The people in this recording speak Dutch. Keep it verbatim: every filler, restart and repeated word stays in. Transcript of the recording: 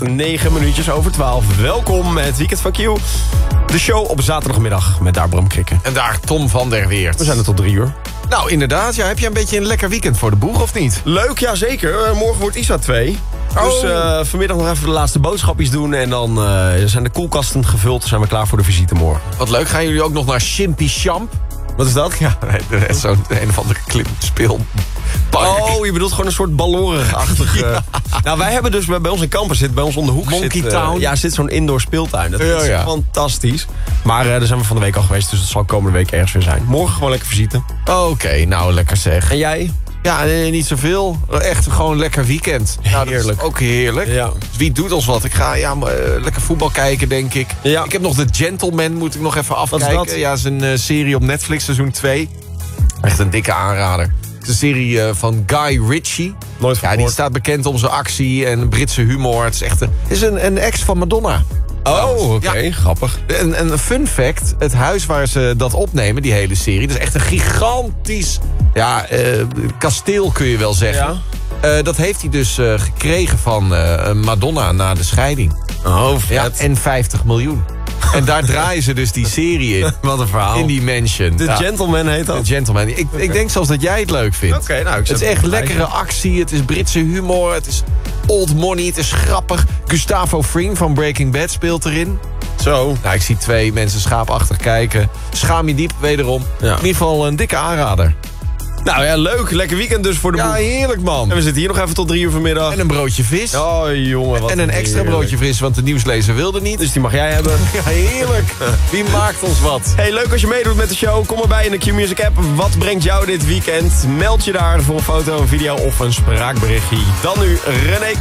negen minuutjes over twaalf. Welkom met Weekend van Q. De show op zaterdagmiddag met daar Bram Krikken. En daar Tom van der Weert. We zijn er tot drie uur. Nou, inderdaad. Ja, heb je een beetje een lekker weekend voor de boeg, of niet? Leuk, ja zeker. Uh, morgen wordt Isa twee. Oh. Dus uh, vanmiddag nog even de laatste boodschapjes doen. En dan uh, zijn de koelkasten gevuld. Dan zijn we klaar voor de visite morgen. Wat leuk. Gaan jullie ook nog naar Chimpy Champ? Wat is dat? Ja, nee, is zo'n een of andere klimspeel. Oh, je bedoelt gewoon een soort ballorig-achtig... ja. Nou, wij hebben dus bij ons in campus zit, bij ons om de hoek Monkey zit, uh, Town. ja, zit zo'n indoor speeltuin. Dat ja, is ja. fantastisch. Maar uh, daar zijn we van de week al geweest, dus dat zal komende week ergens weer zijn. Morgen gewoon lekker visite. Oké, okay, nou lekker zeg. En jij? Ja, nee, niet zoveel. Echt gewoon lekker weekend. Nou, heerlijk. Dat is ook heerlijk. Ja. Dus wie doet ons wat? Ik ga ja, uh, lekker voetbal kijken, denk ik. Ja. Ik heb nog The Gentleman, moet ik nog even afkijken. Wat is dat? Ja, is een uh, serie op Netflix, seizoen twee. Echt een dikke aanrader. Het is een serie uh, van Guy Ritchie. Nooit ja, die staat bekend om zijn actie en Britse humor. Het is echt een, het is een, een ex van Madonna. Oh, oké, okay. Ja. Grappig. En een fun fact, het huis waar ze dat opnemen, die hele serie... dat is echt een gigantisch ja, uh, kasteel, kun je wel zeggen. Ja. Uh, dat heeft hij dus uh, gekregen van uh, Madonna na de scheiding. Oh, vet. Ja, en vijftig miljoen. En daar draaien ze dus die serie in. Wat een verhaal. In die mansion. The ja. Gentleman heet dat? The Gentleman. Ik, okay. ik denk zelfs dat jij het leuk vindt. Oké, okay, nou, ik het is echt lekkere actie, het is Britse humor, het is old money, het is grappig. Gustavo Fring van Breaking Bad speelt erin. Zo. Nou, ik zie twee mensen schaapachtig kijken. Schaam je diep, wederom. Ja. In ieder geval een dikke aanrader. Nou ja, leuk. Lekker weekend dus voor de boek. Ja, heerlijk man. En we zitten hier nog even tot drie uur vanmiddag. En een broodje vis. Oh jongen, wat En een extra heerlijk. broodje vis, want de nieuwslezer wilde niet. Dus die mag jij hebben. Ja, heerlijk. Wie maakt ons wat? Hey, leuk als je meedoet met de show. Kom erbij in de Q-Music app. Wat brengt jou dit weekend? Meld je daar voor een foto, een video of een spraakberichtje. Dan nu René